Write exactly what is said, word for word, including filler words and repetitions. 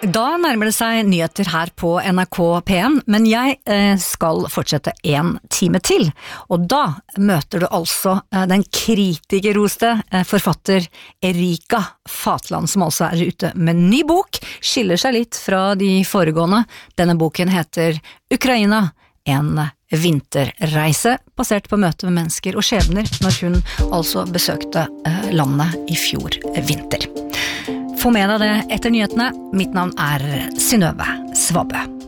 Da nærmer det seg nyheter her på N R K P en, men jeg eh, skal fortsette en time til, og da møter du altså eh, den kritikerroste eh, forfatter Erika Fatland, som altså er ute med en ny bok, skiller seg litt fra de foregående. Denne boken heter Ukraina, en vinterreise, basert på møte med mennesker og skjebner, når hun altså besøkte eh, landet i fjor vinter. Få med deg det etter nyhetene. Mitt navn er Synnøve Svabø.